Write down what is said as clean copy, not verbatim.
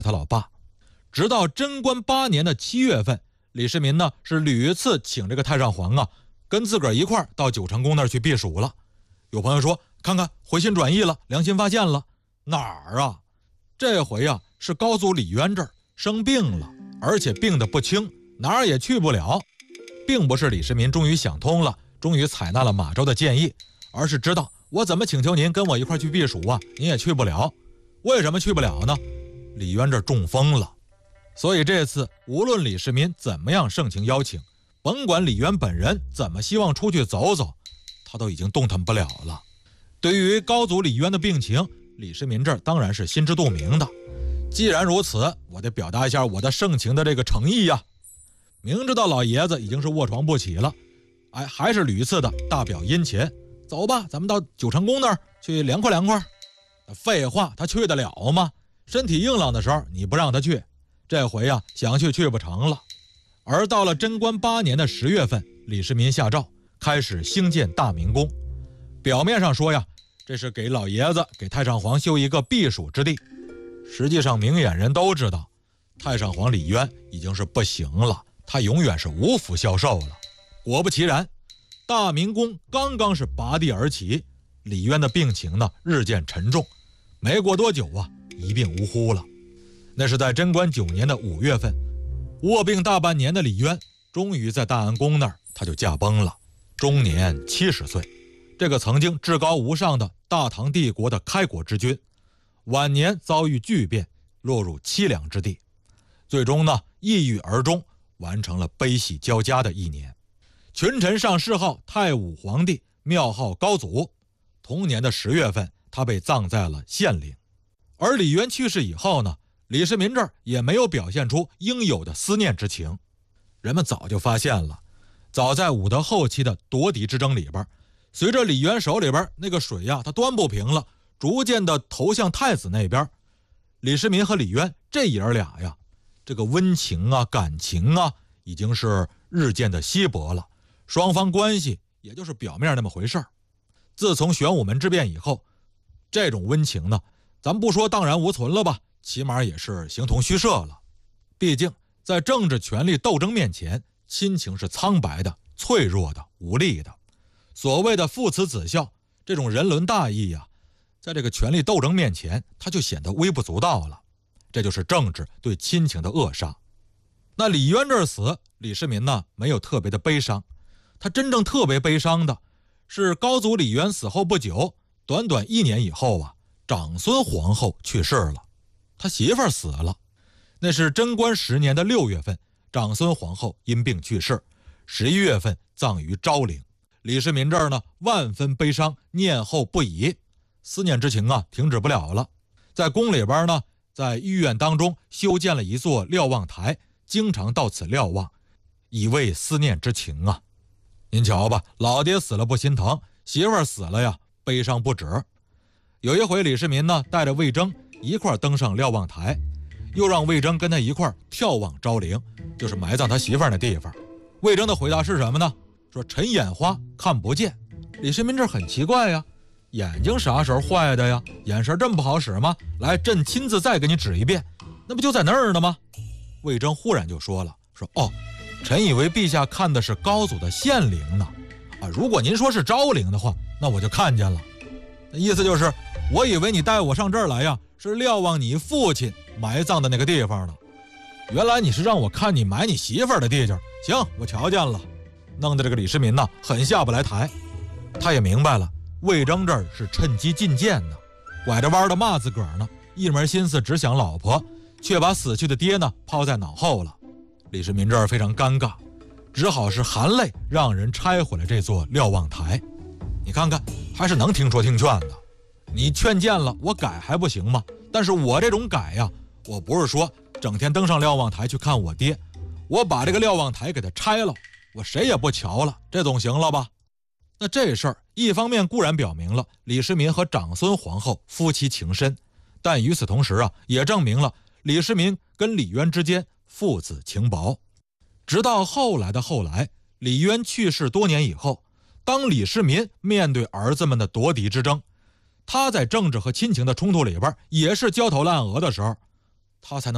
他老爸。直到贞观8年的7月份，李世民呢是屡次请这个太上皇跟自个儿一块儿到九成宫那儿去避暑了。有朋友说，看看回心转意了，良心发现了。哪儿啊？这回是高祖李渊这儿生病了，而且病得不轻，哪儿也去不了。并不是李世民终于想通了，终于采纳了马周的建议，而是知道我怎么请求您跟我一块去避暑您也去不了。为什么去不了呢？李渊这中风了。所以这次无论李世民怎么样盛情邀请，甭管李渊本人怎么希望出去走走，他都已经动弹不了了。对于高祖李渊的病情，李世民这儿当然是心知肚明的。既然如此，我得表达一下我的盛情的这个诚意呀。明知道老爷子已经是卧床不起了，还是屡次的大表殷勤。走吧，咱们到九成宫那儿去凉快凉快。废话，他去得了吗？身体硬朗的时候你不让他去，这回想去不成了。而到了贞观8年的10月份，李世民下诏开始兴建大明宫。表面上说这是给老爷子给太上皇修一个避暑之地，实际上明眼人都知道，太上皇李渊已经是不行了，他永远是无福消受了。果不其然，大明宫刚刚是拔地而起，李渊的病情呢日渐沉重，没过多久一病呜呼了。那是在贞观9年的5月份，卧病大半年的李渊终于在大安宫那儿他就驾崩了，终年70岁。这个曾经至高无上的大唐帝国的开国之君，晚年遭遇巨变，落入凄凉之地，最终呢抑郁而终，完成了悲喜交加的一年。群臣上谥号太武皇帝，庙号高祖。同年的10月份，他被葬在了献陵。而李渊去世以后呢，李世民这儿也没有表现出应有的思念之情。人们早就发现了，早在武德后期的夺嫡之争里边，随着李渊手里边那个水他端不平了，逐渐的投向太子那边，李世民和李渊这爷儿俩这个温情感情已经是日渐的稀薄了，双方关系也就是表面那么回事儿。自从玄武门之变以后，这种温情呢，咱不说荡然无存了吧，起码也是形同虚设了。毕竟在政治权力斗争面前，亲情是苍白的、脆弱的、无力的。所谓的父慈子孝，这种人伦大义在这个权力斗争面前，它就显得微不足道了。这就是政治对亲情的扼杀。那李渊这儿死，李世民呢没有特别的悲伤，他真正特别悲伤的是高祖李渊死后不久，短短1年以后长孙皇后去世了，他媳妇儿死了。那是贞观10年的6月份，长孙皇后因病去世，11月份葬于昭陵。李世民这儿呢万分悲伤，念后不已，思念之情停止不了了。在宫里边呢，在御苑当中修建了一座瞭望台，经常到此瞭望，以慰思念之情您瞧吧，老爹死了不心疼，媳妇儿死了悲伤不止。有一回李世民呢带着魏征一块登上瞭望台，又让魏征跟他一块眺望昭陵，就是埋葬他媳妇儿那地方。魏征的回答是什么呢？说臣眼花看不见。李世民这很奇怪眼睛啥时候坏的眼神这么不好使吗？来，朕亲自再给你指一遍，那不就在那儿呢吗？魏征忽然就说了，说臣以为陛下看的是高祖的献陵呢，如果您说是昭陵的话，那我就看见了。那意思就是，我以为你带我上这儿来是瞭望你父亲埋葬的那个地方呢，原来你是让我看你埋你媳妇儿的地界。行，我瞧见了。弄得这个李世民很下不来台。他也明白了，魏征这儿是趁机进谏呢，拐着弯的骂自个儿呢，一门心思只想老婆，却把死去的爹呢抛在脑后了。李世民这儿非常尴尬，只好是含泪让人拆回了这座瞭望台。你看看，还是能听说听劝的。你劝谏了，我改还不行吗？但是我这种改我不是说整天登上瞭望台去看我爹，我把这个瞭望台给他拆了，我谁也不瞧了，这总行了吧？那这事儿一方面固然表明了李世民和长孙皇后夫妻情深，但与此同时也证明了李世民跟李渊之间父子情薄。直到后来的后来，李渊去世多年以后，当李世民面对儿子们的夺嫡之争，他在政治和亲情的冲突里边也是焦头烂额的时候，他才能